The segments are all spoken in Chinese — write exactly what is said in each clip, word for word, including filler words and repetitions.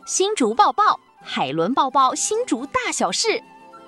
新竹报报，海伦报报新竹大小事。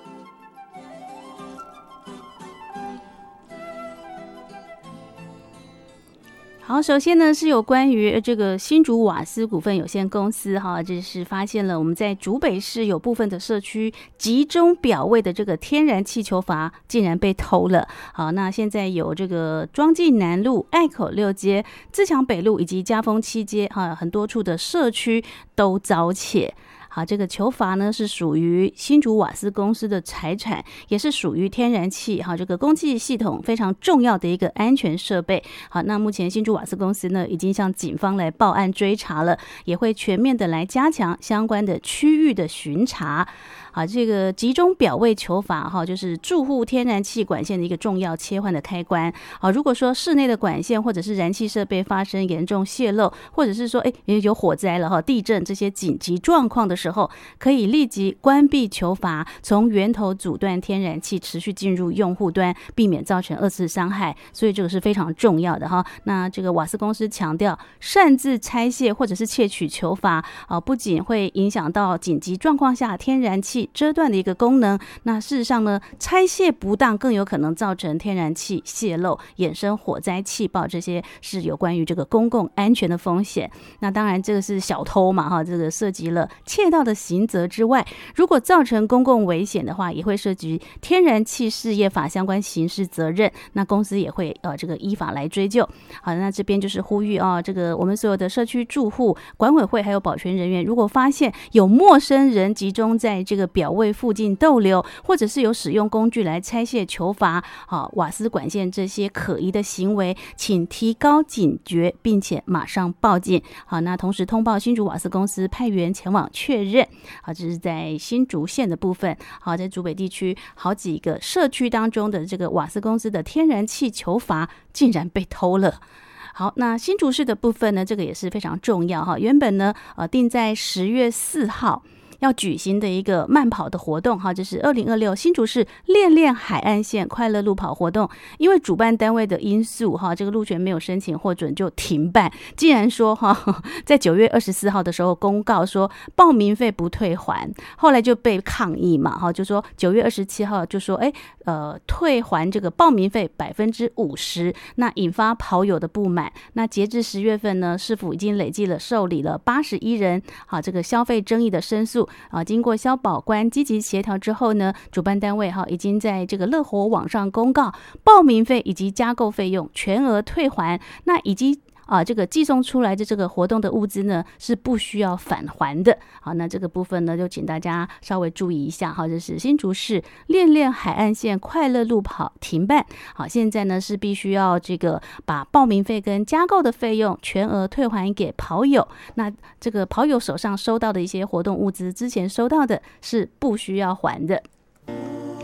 好，首先呢是有关于这个新竹瓦斯股份有限公司哈，这是发现了我们在竹北市有部分的社区集中表位的这个天然气球阀竟然被偷了。好，那现在有这个庄敬南路、隘口六街、自强北路以及嘉丰七街哈，很多处的社区都遭窃。好，这个球阀呢是属于新竹瓦斯公司的财产，也是属于天然气哈这个供气系统非常重要的一个安全设备。好，那目前新竹瓦斯公司呢已经向警方来报案追查了，也会全面的来加强相关的区域的巡查。好，这个集中表位球阀哈，就是住户天然气管线的一个重要切换的开关。好，如果说室内的管线或者是燃气设备发生严重泄漏，或者是说哎有火灾了哈、地震这些紧急状况的时候，可以立即关闭球阀，从源头阻断天然气持续进入用户端，避免造成二次伤害。所以这个是非常重要的哈。那这个瓦斯公司强调，擅自拆卸或者是窃取球阀啊，不仅会影响到紧急状况下天然气遮断的一个功能，那事实上呢，拆卸不当更有可能造成天然气泄漏，衍生火灾气爆，这些是有关于这个公共安全的风险。那当然这个是小偷嘛哈，这个涉及了窃盗的刑责之外，如果造成公共危险的话，也会涉及天然气事业法相关刑事责任，那公司也会呃这个依法来追究。好，那这边就是呼吁啊，这个我们所有的社区住户、管委会还有保全人员，如果发现有陌生人集中在这个表位附近逗留，或者是有使用工具来拆卸球阀、好瓦斯管线这些可疑的行为，请提高警觉，并且马上报警。好，那同时通报新竹瓦斯公司派员前往确认。好，这是在新竹县的部分。好，在竹北地区好几个社区当中的这个瓦斯公司的天然气球阀竟然被偷了。好，那新竹市的部分呢，这个也是非常重要哈。原本呢，呃，定在十月四号。要举行的一个慢跑的活动哈，这是二零二六新竹市练练海岸线快乐路跑活动，因为主办单位的因素哈，这个路权没有申请获准就停办。既然说哈，在九月二十四号的时候公告说报名费不退还，后来就被抗议嘛哈，就说九月二十七号就说哎呃退还这个报名费百分之五十，那引发跑友的不满。那截至十月份呢，市府已经累计了受理了八十一人好这个消费争议的申诉。啊，经过消保官积极协调之后呢，主办单位哈已经在这个乐活网上公告，报名费以及加购费用全额退还，那以及啊，这个寄送出来的这个活动的物资呢是不需要返还的。好，那这个部分呢就请大家稍微注意一下哈，这是新竹市练练海岸线快乐路跑停办。好，现在呢是必须要这个把报名费跟加购的费用全额退还给跑友。那这个跑友手上收到的一些活动物资，之前收到的是不需要还的。